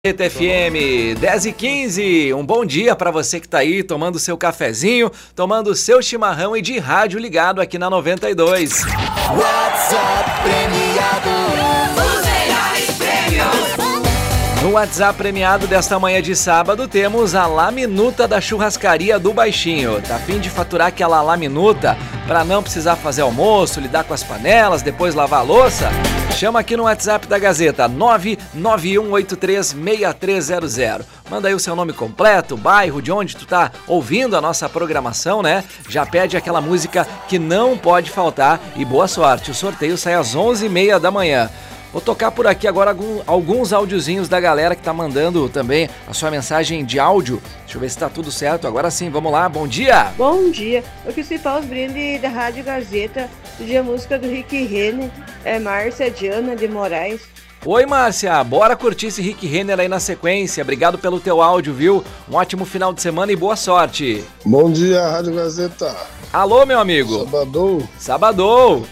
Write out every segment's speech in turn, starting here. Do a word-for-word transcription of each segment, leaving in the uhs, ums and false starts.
F M dez e quinze, um bom dia para você que tá aí tomando seu cafezinho, tomando seu chimarrão e de rádio ligado aqui na noventa e dois. WhatsApp premiado, os reais prêmios. No WhatsApp premiado desta manhã de sábado temos a laminuta da churrascaria do Baixinho. Tá a fim de faturar aquela laminuta para não precisar fazer almoço, lidar com as panelas, depois lavar a louça? Chama aqui no WhatsApp da Gazeta, nove nove um oito três seis três zero zero. Manda aí o seu nome completo, bairro, de onde tu tá ouvindo a nossa programação, né? Já pede aquela música que não pode faltar e boa sorte. O sorteio sai às onze e meia da manhã. Vou tocar por aqui agora algum, alguns áudiozinhos da galera que tá mandando também a sua mensagem de áudio. Deixa eu ver se tá tudo certo. Agora sim, vamos lá. Bom dia! Bom dia! Eu quis citar os brindes da Rádio Gazeta, do dia música do Rick Renner, é Márcia Diana de Moraes. Oi, Márcia! Bora curtir esse Rick Renner aí na sequência. Obrigado pelo teu áudio, viu? Um ótimo final de semana e boa sorte! Bom dia, Rádio Gazeta! Alô, meu amigo! Sabadou! Sabadou!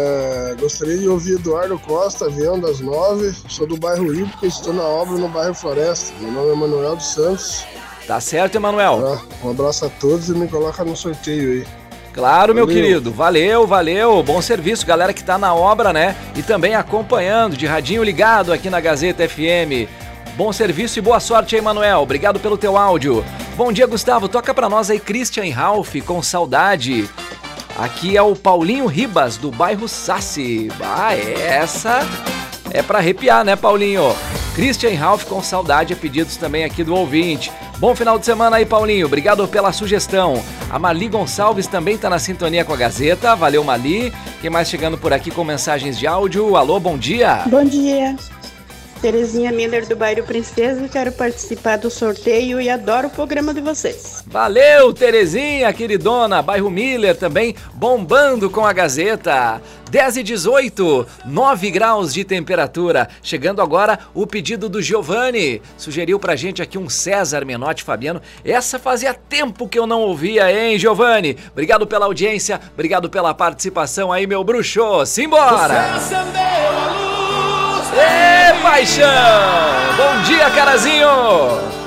É, gostaria de ouvir Eduardo Costa, avião das nove. Sou do bairro Hípico e estou na obra no bairro Floresta. Meu nome é Manuel dos Santos. Tá certo, Emanuel? É, um abraço a todos e me coloca no sorteio aí. Claro, meu valeu. Querido. Valeu, valeu. Bom serviço, galera que tá na obra, né? E também acompanhando, de radinho ligado aqui na Gazeta F M. Bom serviço e boa sorte aí, Manuel. Obrigado pelo teu áudio. Bom dia, Gustavo. Toca pra nós aí Christian Ralph, com saudade. Aqui é o Paulinho Ribas, do bairro Sassi. Ah, essa é pra arrepiar, né, Paulinho? Christian Ralph, com saudade, a pedidos também aqui do ouvinte. Bom final de semana aí, Paulinho. Obrigado pela sugestão. A Marli Gonçalves também tá na sintonia com a Gazeta. Valeu, Marli. Quem mais chegando por aqui com mensagens de áudio? Alô, bom dia. Bom dia. Terezinha Miller do bairro Princesa, quero participar do sorteio e adoro o programa de vocês. Valeu, Terezinha, queridona, bairro Miller também bombando com a Gazeta. dez e dezoito, nove graus de temperatura. Chegando agora o pedido do Giovanni. Sugeriu pra gente aqui um César Menotti Fabiano. Essa fazia tempo que eu não ouvia, hein, Giovanni? Obrigado pela audiência, obrigado pela participação aí, meu bruxo. Simbora! Você acendeu a luz. Ê, paixão! Bom dia, carazinho!